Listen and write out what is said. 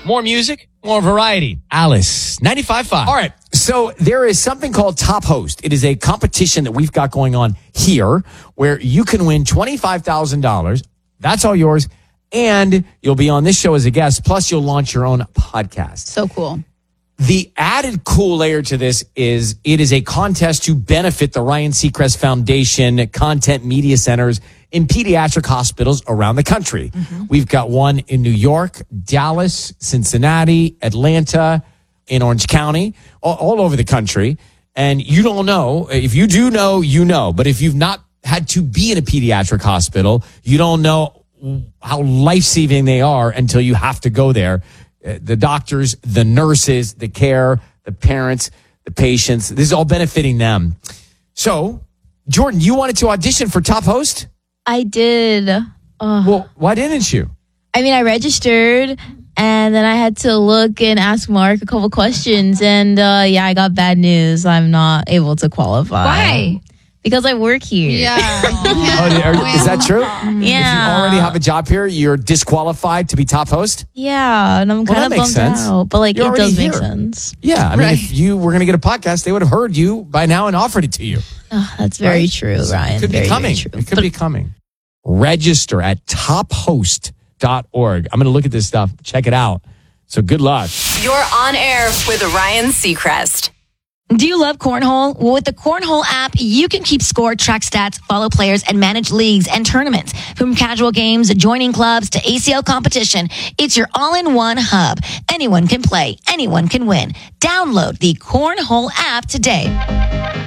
More music, more variety. Alice, 95.5. All right. So there is something called Top Host. It is a competition that we've got going on here where you can win $25,000. That's all yours. And you'll be on this show as a guest. Plus, you'll launch your own podcast. So cool. The added cool layer to this is it is a contest to benefit the Ryan Seacrest Foundation content media centers in pediatric hospitals around the country. Mm-hmm. We've got one in New York, Dallas, Cincinnati, Atlanta, in Orange County, all over the country. And you don't know. If you do know, you know. But if you've not had to be in a pediatric hospital, you don't know how life-saving they are until you have to go there. The doctors, the nurses, the care, the parents, the patients. This is all benefiting them. So, Jordan, you wanted to audition for Top Host? I did. Well, why didn't you? I mean, I registered, and then I had to look and ask Mark a couple questions, and I got bad news. I'm not able to qualify. Why? Because I work here. Yeah. Is that true? Yeah. If you already have a job here, you're disqualified to be Top Host? Yeah, and I'm kind of bummed out. But, like, You're it does already make here. sense. Yeah. I mean, if you were going to get a podcast, they would have heard you by now and offered it to you. Oh, that's very true, Ryan. It could very, be coming. very true. It could be coming. Register at tophost.org. I'm going to look at this stuff. Check it out. So good luck. You're on air with Ryan Seacrest. Do you love Cornhole? Well, with the Cornhole app, you can keep score, track stats, follow players, and manage leagues and tournaments. From casual games, joining clubs, to ACL competition, it's your all-in-one hub. Anyone can play. Anyone can win. Download the Cornhole app today.